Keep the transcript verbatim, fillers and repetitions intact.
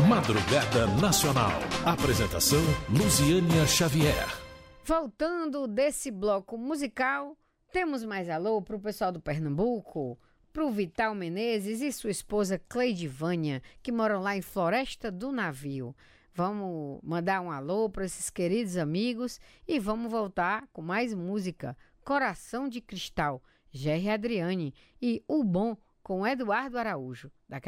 Madrugada Nacional. Apresentação Luziânia Xavier. Voltando desse bloco musical, temos mais alô pro pessoal do Pernambuco, pro Vital Menezes e sua esposa Cleidivânia, que moram lá em Floresta do Navio. Vamos mandar um alô para esses queridos amigos e vamos voltar com mais música. Coração de Cristal, Gerry Adriane e O Bom com Eduardo Araújo. Daqui a